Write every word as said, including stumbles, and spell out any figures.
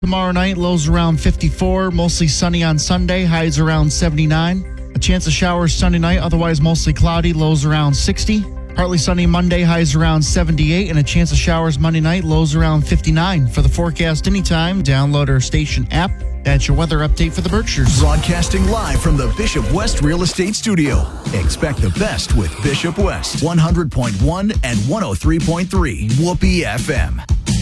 Tomorrow night, lows around fifty-four. Mostly sunny on Sunday, highs around seventy-nine. A chance of showers Sunday night, otherwise mostly cloudy, lows around sixty. Partly sunny Monday, highs around seventy-eight. And a chance of showers Monday night, lows around fifty-nine. For the forecast anytime, download our station app. That's your weather update for the Berkshires. Broadcasting live from the Bishop West Real Estate Studio. Expect the best with Bishop West. one hundred point one and one oh three point three Whoopee F M.